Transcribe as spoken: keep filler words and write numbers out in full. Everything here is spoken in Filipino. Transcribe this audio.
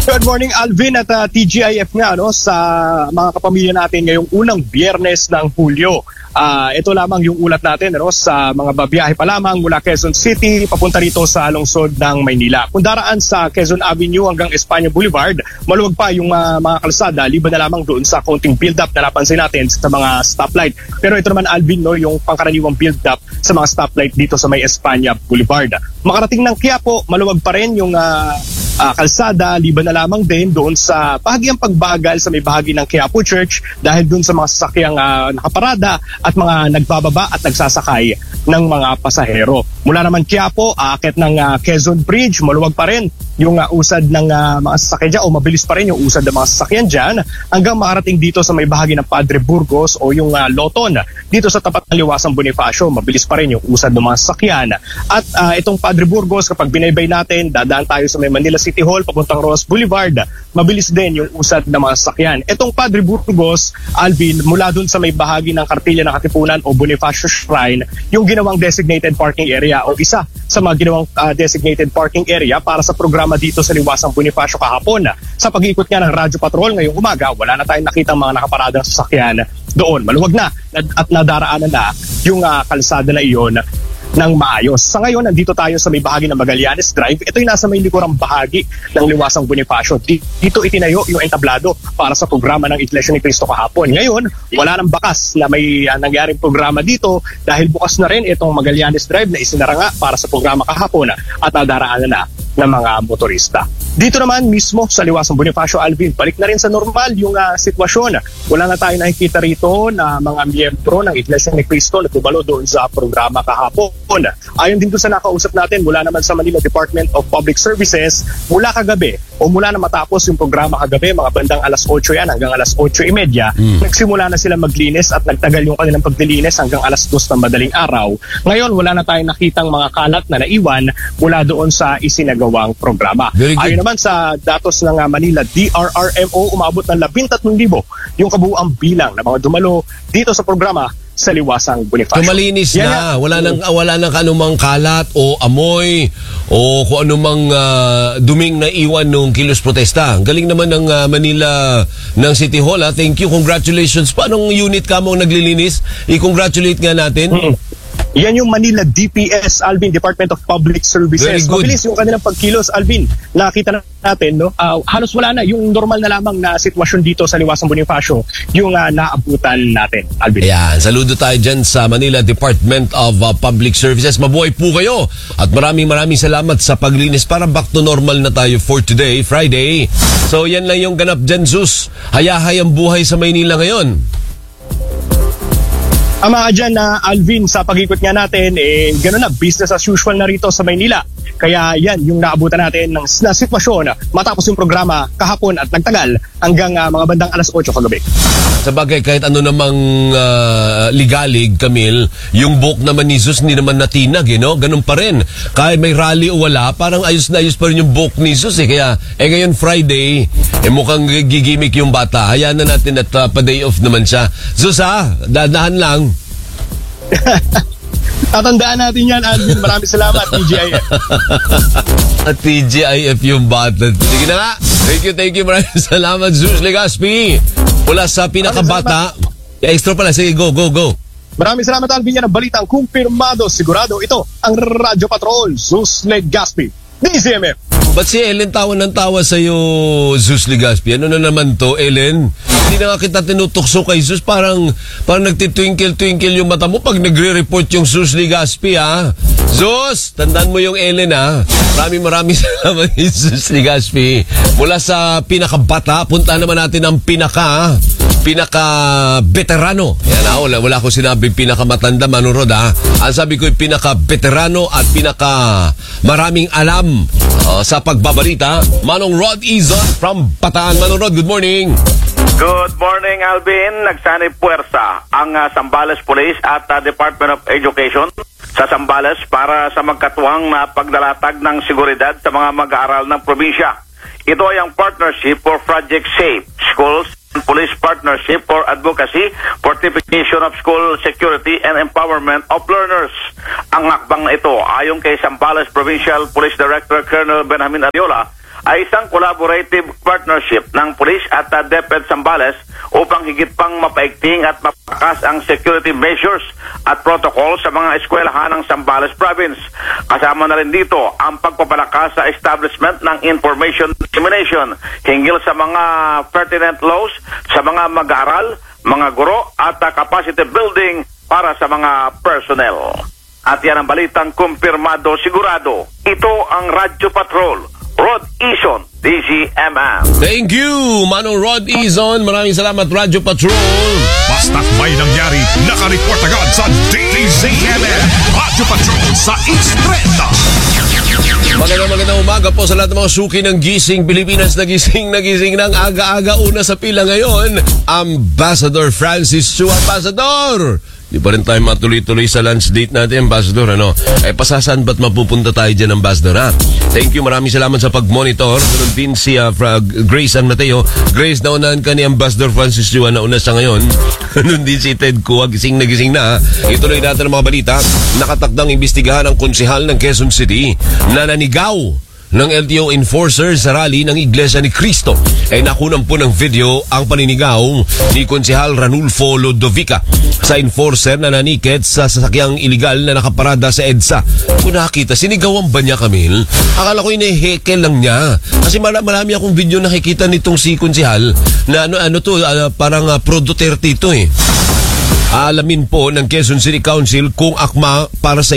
Good morning, Alvin at uh, T G I F nga no, sa mga kapamilya natin ngayong unang Biyernes ng Hulyo. Uh, ito lamang yung ulat natin no, sa mga babiyahe pa lamang mula Quezon City papunta rito sa lungsod ng Maynila. Kung daraan sa Quezon Avenue hanggang Espanya Boulevard, maluwag pa yung uh, mga kalsada, liban na lamang doon sa konting build-up na napansin natin sa mga stoplight. Pero ito naman, Alvin, no, yung pangkaraniwang build-up sa mga stoplight dito sa may Espanya Boulevard. Makarating ng Quiapo, maluwag pa rin yung uh, uh, kalsada, liban na lamang din doon sa bahagyang pagbagal sa may bahagi ng Quiapo Church dahil doon sa mga sasakyang uh, nakaparada at mga nagbababa at nagsasakay ng mga pasahero. Mula naman Quiapo, aakit ng uh, Quezon Bridge, maluwag pa rin yung uh, usad ng uh, mga sasakyan dyan o mabilis pa rin yung usad ng mga sasakyan dyan hanggang makarating dito sa may bahagi ng Padre Burgos o yung uh, Loton. Dito sa tapat ng Liwasang Bonifacio, mabilis pa rin yung usad ng mga sasakyan. At uh, itong Padre Burgos, kapag binaybay natin, dadaan tayo sa may Manila City Hall papuntang Ross Boulevard, mabilis din yung usad ng mga sasakyan. Itong Padre Burgos, Alvin, mula dun sa may bahagi ng Kartilya ng Katipunan o Bonifacio Shrine, yung ginawang designated parking area o isa sa mga ginawang uh, designated parking area para sa programa dito sa Liwasang Bonifacio kahapon. Sa pag-ikot nga ng Radyo Patrol ngayong umaga, wala na tayong nakitang mga nakaparadang sasakyan doon. Maluwag na at nadaraanan na yung uh, kalsada na iyon ng maayos. Sa ngayon, nandito tayo sa may bahagi ng Magallanes Drive. Ito yung nasa may likurang bahagi ng Liwasang Bonifacio. Dito itinayo yung entablado para sa programa ng Iglesia ni Cristo kahapon. Ngayon, wala nang bakas na may uh, nangyaring programa dito dahil bukas na rin itong Magallanes Drive na isinara nga para sa programa kahapon at nadaraanan na ng mga motorista. Dito naman mismo sa Liwasang Bonifacio, Alvin, balik na rin sa normal yung uh, sitwasyon. Wala na tayo nakikita rito na mga miyembro ng Iglesia ni Cristo na tubalo doon sa programa kahapon. Ayon din doon sa nakausap natin mula naman sa Manila Department of Public Services, mula kagabi o mula na matapos yung programa kagabi, mga bandang alas otso yan hanggang alas otso trenta, mm. nagsimula na sila maglinis at nagtagal yung kanilang paglilinis hanggang alas dos ng madaling araw. Ngayon, wala na tayong nakitang mga kalat na naiwan mula doon sa isinagawang programa. Ayon naman sa datos ng Manila D R R M O, umabot ng labintatlong libo yung kabuuang bilang ng mga dumalo dito sa programa sa Liwasang Bonifacio. Tumalinis na. Wala nang wala nang anumang kalat o amoy o kung anumang uh, duming na iwan nung kilos protesta. Ang galing naman ng uh, Manila ng City Hall. Ha? Thank you. Congratulations. Paanong unit ka mo naglilinis? I-congratulate nga natin. Mm-hmm. Yan yung Manila D P S, Alvin, Department of Public Services. Mabilis yung kanilang pagkilos, Alvin. Nakita na natin, no? Uh, halos wala na. Yung normal na lamang na sitwasyon dito sa Liwasang Bonifacio, yung uh, naabutan natin, Alvin. Ayan, saludo tayo dyan sa Manila Department of uh, Public Services. Mabuhay po kayo. At maraming maraming salamat sa paglinis para back to normal na tayo for today, Friday. So yan lang yung ganap dyan, Zeus. Hayahay ang buhay sa Maynila ngayon. Ang mga dyan na uh, Alvin, sa pag-ikot nga natin, eh, gano'n na, business as usual na rito sa Maynila. Kaya yan, yung naabutan natin ng na sitwasyon matapos yung programa kahapon at nagtagal hanggang uh, mga bandang alas otso kagabi. Sa bagay, kahit ano namang uh, ligalig, Camille, yung book naman ni Jesus hindi naman natinag, eh, no? Ganun pa rin. Kahit may rally o wala, parang ayos na ayos pa rin yung book ni Jesus, eh. Kaya, eh ngayon Friday, eh mukhang gigimik yung bata. Hayaan na natin at uh, pa-day off naman siya. Jesus, ha? Dadahan lang. Tatandaan natin yan, Alvin. Maraming salamat, T G I F. At T G I F yung bata. Sige na nga. Thank you, thank you. Maraming salamat, Zeus Legaspi. Mula sa pinakabata. Extra pala. Sige, go, go, go. Maraming salamat, Alvin. Yan ang balitang kumpirmado. Sigurado ito ang Radyo Patrol. Zeus Legaspi. D C M F. Ba't si Ellen tawa ng tawa sa'yo, Zeus Legaspi? Ano na naman to, Ellen? Hindi na nga kita tinutukso kay Zeus. Parang, parang nagtitwinkle-twinkle yung mata mo pag nagre-report yung Zeus Legaspi, ha? Zeus, tandaan mo yung Ellen, ha? Maraming maraming salamat kay Zeus Legaspi. Mula sa pinakabata, punta naman natin ang pinaka, pinaka-veterano. Yan, ha? Wala, wala ko sinabing pinakamatanda, Manurod, ha? Ang sabi ko yung pinaka-veterano at pinaka-maraming alam uh, sa pagbabalita, Manong Rod Izon from Bataan. Manong Rod, good morning. Good morning, Alvin. Nagsanay puwersa ang uh, Zambales Police at uh, Department of Education sa Zambales para sa magkatuwang na pagdalatag ng seguridad sa mga mag-aaral ng probinsya. Ito ay ang Partnership for Project Safe Schools and Police Partnership for Advocacy, Fortification of School Security and Empowerment of Learners. Ang hakbang na ito, ayon kay Zambales Provincial Police Director Colonel Benjamin Ariola, ay isang collaborative partnership ng pulis at uh, DepEd Zambales upang higit pang mapaigting at mapakas ang security measures at protocol sa mga eskwelahan ng Zambales Province. Kasama na rin dito ang pagpapalakas sa establishment ng information dissemination hinggil sa mga pertinent laws sa mga mag-aaral, mga guro at uh, capacity building para sa mga personnel. At yan ang balitang kumpirmado sigurado. Ito ang Radyo Patrol, Rod Ison, D Z M M. Thank you, Manong Rod Izon. Maraming salamat, Radyo Patrol. Basta't may nangyari, nakareport agad sa D Z M M. Radyo Patrol sa X-Trenda. Magandang magandang umaga po sa lahat ng mga suki ng Gising Pilipinas. Nagising, nagising ng aga-aga. Una sa pila ngayon, Ambassador Francis Chu. Ambassador! Di pa rin tayo matuloy-tuloy sa lunch date natin, Ambassador, ano? Eh, pasasan ba't mapupunta tayo dyan, Ambassador, ha? Thank you, maraming salamat sa pag-monitor. Ganun din si uh, Grace San Mateo. Grace, naunahan ka ni Ambassador Francis Juan, nauna sa ngayon. Ganun din si Ted Kua, gising na gising na, ha? Ituloy natin ang mga balita. Nakatakdang imbestigahan ang konsehal ng Quezon City na nanigaw ng L T O enforcer sa rally ng Iglesia ni Cristo. Ay nakunan po ng video ang paninigaw ni Konsehal Ranulfo Lodovica sa enforcer na naniket sa sasakyang iligal na nakaparada sa EDSA. Kung nakita, sinigawan ba niya, Camille? Akala ko inihekel lang niya. Kasi marami akong video nakikita nitong si Konsehal na ano, ano to, uh, parang uh, pro Duterte ito eh. Alamin po ng Quezon City Council kung akma para sa